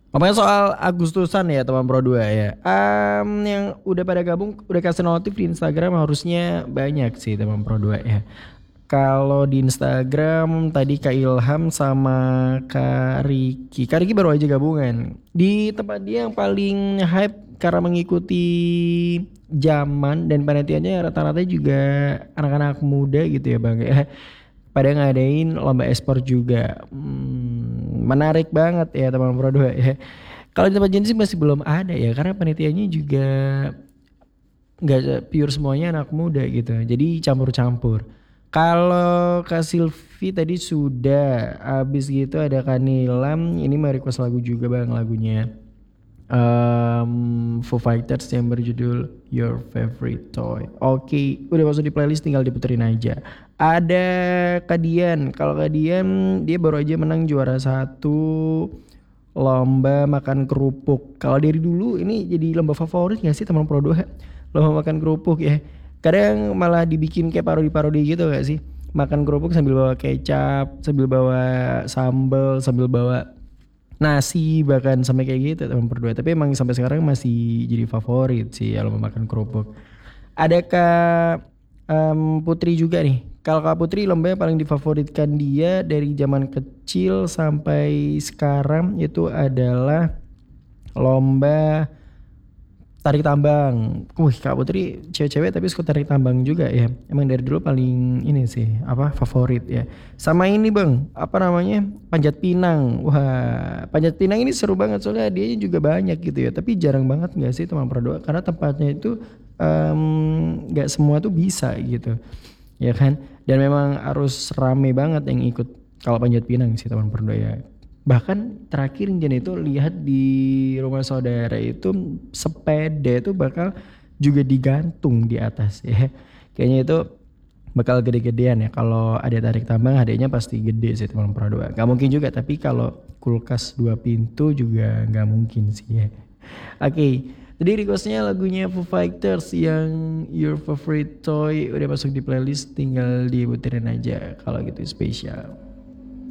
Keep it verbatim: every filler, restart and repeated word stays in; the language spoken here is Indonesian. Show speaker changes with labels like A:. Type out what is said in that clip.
A: Ngomongin soal Agustusan ya teman Pro dua ya. Mmm, yang udah pada gabung, udah kasih notif di Instagram harusnya banyak sih teman Pro dua ya. Kalau di Instagram tadi Kak Ilham sama Kak Riki. Kak Riki baru aja gabungan. Di tempat dia yang paling hype karena mengikuti zaman dan panitianya rata-rata juga anak-anak muda gitu ya Bang ya. Pada ngadain lomba e-sport juga. Hmm, menarik banget ya teman Pro dua ya. Kalau di tempat Gen Z masih belum ada ya karena panitianya juga nggak pure semuanya anak muda gitu. Jadi campur-campur. Kalau Kak Silvi tadi sudah, habis gitu ada Kak Nilam, ini mau request lagu juga bang lagunya. Um, Foo Fighters yang berjudul Your Favorite Toy. Oke, udah masuk di playlist tinggal diputerin aja. Ada Kadian, kalau Kadian dia baru aja menang juara satu lomba makan kerupuk. Kalau dari dulu ini jadi lomba favorit gak sih teman Pro dua? Lomba makan kerupuk ya. Kadang malah dibikin kayak parodi-parodi gitu gak sih? Makan kerupuk sambil bawa kecap, sambil bawa sambal, sambil bawa nasi bahkan sampai kayak gitu teman berdua. Tapi emang sampai sekarang masih jadi favorit sih kalau mau makan kerupuk. Ada Kak em, Putri juga nih. Kalau Kak Putri lomba yang paling difavoritkan dia dari zaman kecil sampai sekarang itu adalah lomba tarik tambang. Wih, Kak Putri cewek-cewek tapi suka tarik tambang juga ya. Emang dari dulu paling ini sih, apa favorit ya. Sama ini Bang, apa namanya? Panjat Pinang. Wah, Panjat Pinang ini seru banget soalnya dia juga banyak gitu ya. Tapi jarang banget nggak sih teman Pradoa karena tempatnya itu em, nggak semua tuh bisa gitu. Ya kan? Dan memang harus rame banget yang ikut kalau Panjat Pinang sih teman Pradoa ya. Bahkan terakhir Jen itu lihat di rumah saudara itu sepeda itu bakal juga digantung di atas ya. Kayaknya itu bakal gede-gedean ya. Kalau ada tarik tambang hadiahnya pasti gede sih teman Pradoa. Gak mungkin juga tapi kalau kulkas dua pintu juga gak mungkin sih ya. Oke, jadi requestnya lagunya Foo Fighters yang Your Favorite Toy udah masuk di playlist, tinggal diputerin aja kalau gitu spesial.